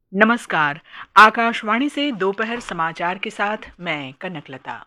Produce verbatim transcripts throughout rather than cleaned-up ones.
नमस्कार। आकाशवाणी से दोपहर समाचार के साथ मैं कनकलता।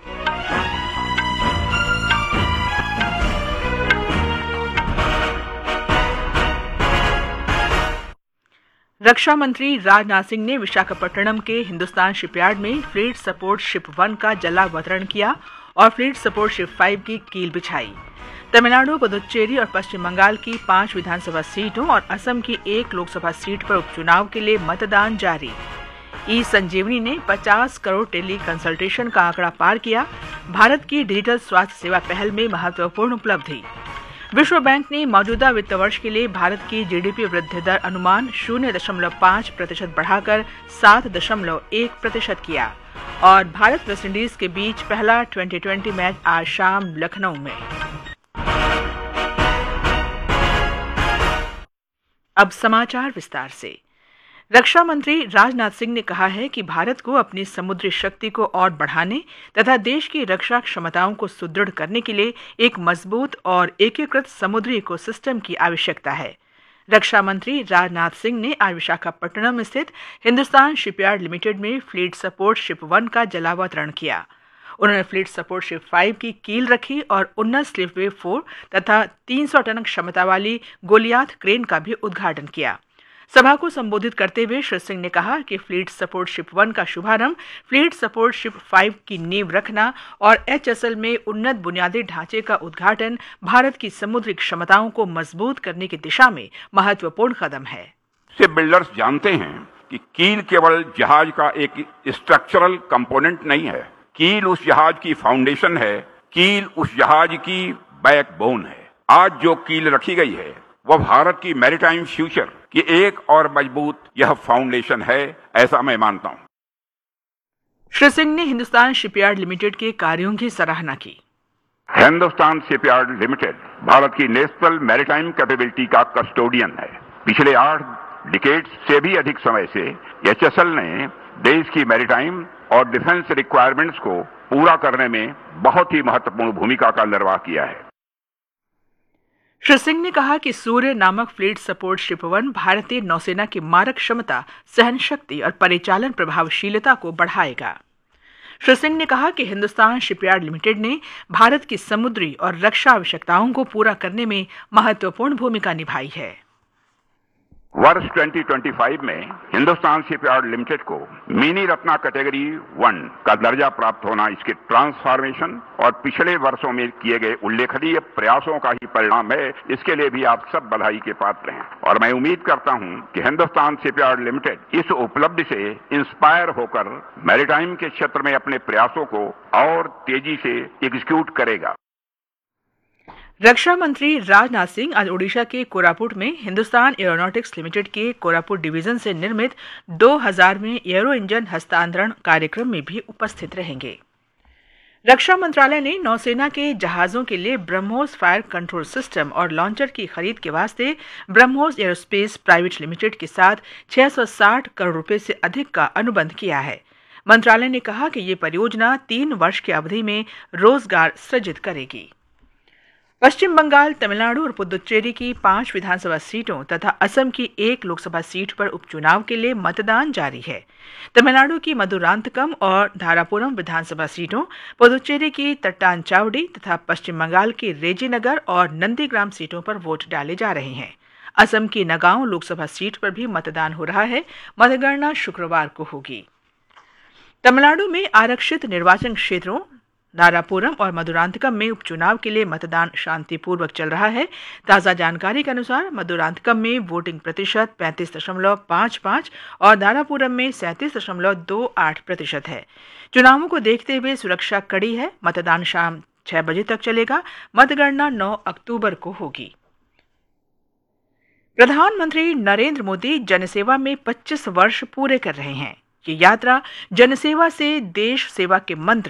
रक्षा मंत्री राजनाथ सिंह ने विशाखापट्टनम के हिंदुस्तान शिपयार्ड में फ्लीट सपोर्ट शिप वन का जलावतरण किया और फ्लीट सपोर्ट शिप फाइव की कील बिछाई। तमिलनाडु, पुदुचेरी और पश्चिम बंगाल की पांच विधानसभा सीटों और असम की एक लोकसभा सीट पर उपचुनाव के लिए मतदान जारी। ई संजीवनी ने पचास करोड़ टेली कंसल्टेशन का आंकड़ा पार किया। भारत की डिजिटल स्वास्थ्य सेवा पहल में महत्वपूर्ण उपलब्धि। विश्व बैंक ने मौजूदा वित्त वर्ष के लिए भारत की जीडीपी वृद्धि दर अनुमान शून्य दशमलव पाँच प्रतिशत बढ़ाकर सात दशमलव एक प्रतिशत किया। और भारत वेस्टइंडीज के बीच पहला ट्वेंटी ट्वेंटी मैच आज शाम लखनऊ में। अब समाचार विस्तार से। रक्षा मंत्री राजनाथ सिंह ने कहा है कि भारत को अपनी समुद्री शक्ति को और बढ़ाने तथा देश की रक्षा क्षमताओं को सुदृढ़ करने के लिए एक मजबूत और एकीकृत समुद्री इकोसिस्टम की आवश्यकता है। रक्षा मंत्री राजनाथ सिंह ने आज विशाखापट्टनम स्थित हिंदुस्तान शिपयार्ड लिमिटेड में फ्लीट सपोर्ट शिप वन का जलावतरण किया। उन्होंने फ्लीट सपोर्ट शिप फाइव की कील रखी और उन्नत स्लिपवे फोर तथा तीन सौ टन क्षमता वाली गोलियाथ क्रेन का भी उद्घाटन किया। सभा को संबोधित करते हुए श्री सिंह ने कहा कि फ्लीट सपोर्ट शिप वन का शुभारंभ फ्लीट सपोर्ट शिप फाइव की नींव रखना और एचएसएल में उन्नत बुनियादी ढांचे का उद्घाटन भारत की समुद्री क्षमताओं को मजबूत करने की दिशा में महत्वपूर्ण कदम है। शिप बिल्डर्स जानते हैं कि कील केवल जहाज का एक स्ट्रक्चरल कंपोनेंट नहीं है, कील उस जहाज की फाउंडेशन है, कील उस जहाज की बैकबोन है। आज जो कील रखी गई है वह भारत की मैरीटाइम फ्यूचर की एक और मजबूत यह फाउंडेशन है, ऐसा मैं मानता हूं। श्री सिंह ने हिंदुस्तान शिपयार्ड लिमिटेड के कार्यों की सराहना की। हिंदुस्तान शिपयार्ड लिमिटेड भारत की नेशनल मैरीटाइम कैपेबिलिटी का कस्टोडियन है। पिछले आठ डिकेड से भी अधिक समय से एचएसएल ने देश की मैरीटाइम और डिफेंस रिक्वायरमेंट्स को पूरा करने में बहुत ही महत्वपूर्ण भूमिका का निर्वाह किया है। श्री सिंह ने कहा कि सूर्य नामक फ्लीट सपोर्ट शिप वन भारतीय नौसेना की मारक क्षमता, सहन शक्ति और परिचालन प्रभावशीलता को बढ़ाएगा। श्री सिंह ने कहा कि हिंदुस्तान शिपयार्ड लिमिटेड ने भारत की समुद्री और रक्षा आवश्यकताओं को पूरा करने में महत्वपूर्ण भूमिका निभाई है। वर्ष दो हज़ार पच्चीस में हिंदुस्तान शिपयार्ड लिमिटेड को मिनी रत्ना कैटेगरी वन का दर्जा प्राप्त होना इसके ट्रांसफॉर्मेशन और पिछले वर्षों में किए गए उल्लेखनीय प्रयासों का ही परिणाम है। इसके लिए भी आप सब बधाई के पात्र हैं और मैं उम्मीद करता हूं कि हिंदुस्तान शिपयार्ड लिमिटेड इस उपलब्धि से इंस्पायर होकर मैरीटाइम के क्षेत्र में अपने प्रयासों को और तेजी से एग्जीक्यूट करेगा। रक्षा मंत्री राजनाथ सिंह आज ओडिशा के कोरापुट में हिंदुस्तान एरोनॉटिक्स लिमिटेड के कोरापुट डिवीजन से निर्मित दो हज़ारवें एरो इंजन हस्तांतरण कार्यक्रम में भी उपस्थित रहेंगे। रक्षा मंत्रालय ने नौसेना के जहाजों के लिए ब्रह्मोस फायर कंट्रोल सिस्टम और लॉन्चर की खरीद के वास्ते ब्रह्मोस एरोस्पेस प्राइवेट लिमिटेड के साथ छह सौ साठ करोड़ रुपए से अधिक का अनुबंध किया है। मंत्रालय ने कहा कि ये परियोजना तीन वर्ष की अवधि में रोजगार सृजित करेगी। पश्चिम बंगाल, तमिलनाडु और पुदुचेरी की पांच विधानसभा सीटों तथा असम की एक लोकसभा सीट पर उपचुनाव के लिए मतदान जारी है। तमिलनाडु की मधुरांतकम और धारापुरम विधानसभा सीटों, पुदुचेरी की तट्टानचावड़ी तथा पश्चिम बंगाल की रेजीनगर और नंदीग्राम सीटों पर वोट डाले जा रहे हैं। असम की नगांव लोकसभा सीट पर भी मतदान हो रहा है। मतगणना शुक्रवार को होगी। तमिलनाडु में आरक्षित निर्वाचन क्षेत्रों नारापुरम और मधुरांतकम में उपचुनाव के लिए मतदान शांतिपूर्वक चल रहा है। ताजा जानकारी के अनुसार मधुरांतकम में वोटिंग प्रतिशत पैंतीस दशमलव पाँच पाँच और नारापुरम में सैंतीस दशमलव दो आठ प्रतिशत है। चुनावों को देखते हुए सुरक्षा कड़ी है। मतदान शाम छह बजे तक चलेगा। मतगणना नौ अक्टूबर को होगी। प्रधानमंत्री नरेंद्र मोदी जनसेवा में पच्चीस वर्ष पूरे कर रहे हैं। ये यात्रा जनसेवा से देश सेवा के मंत्र